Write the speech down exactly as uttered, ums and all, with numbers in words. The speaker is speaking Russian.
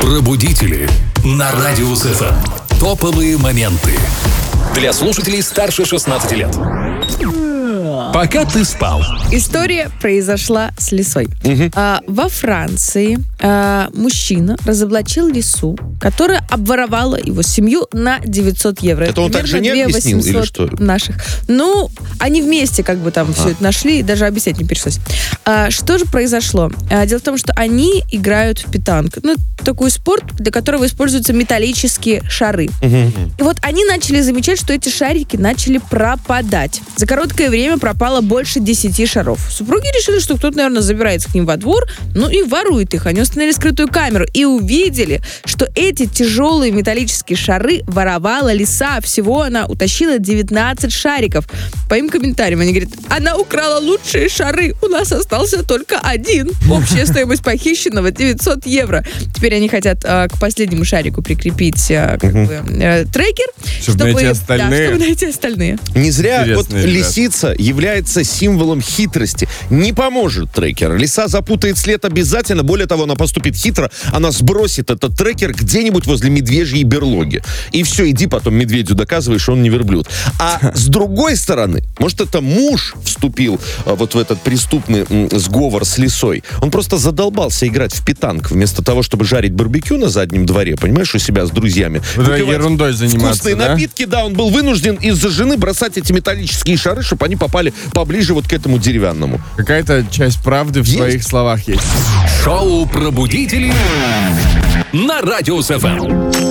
Пробудители на Радио СФМ. Топовые моменты для слушателей старше шестнадцати лет. Пока ты спал. История произошла с лисой. Угу. А, во Франции а, мужчина разоблачил лису, которая обворовала его семью на девятьсот евро. Это он так жене объяснил или что? Наших. Ну, они вместе как бы там а. все это нашли, и даже объяснять не пришлось. А, что же произошло? А, дело в том, что они играют в питанг. Ну, такой спорт, для которого используются металлические шары. Угу. И вот они начали замечать, что эти шарики начали пропадать. За короткое время пропало больше десяти шаров. Супруги решили, что кто-то, наверное, забирается к ним во двор, ну и ворует их. Они установили скрытую камеру и увидели, что эти тяжелые металлические шары воровала лиса. Всего она утащила девятнадцать шариков. По им комментариям они говорят: она украла лучшие шары, у нас остался только один. Общая стоимость похищенного девятьсот евро. Теперь они хотят э, к последнему шарику прикрепить э, как угу. бы, э, трекер, чтобы, чтобы найти остальные. Да, чтобы найти остальные. Не зря Интересные вот ребята. Лисица является символом хитрости. Не поможет трекер. Лиса запутает след обязательно. Более того, она поступит хитро. Она сбросит этот трекер где-нибудь возле медвежьей берлоги. И все, иди потом медведю доказывай, что он не верблюд. А с другой стороны, может, это муж вступил а, вот в этот преступный м, сговор с лисой. Он просто задолбался играть в питанг вместо того, чтобы жарить барбекю на заднем дворе, понимаешь, у себя с друзьями. Да, ерундой заниматься, вкусные да? напитки, да, он был вынужден из-за жены бросать эти металлические шары, чтобы они попали поближе вот к этому деревянному. Какая-то часть правды в есть? своих словах есть. Шоу «Пробудители» на Радио СФМ.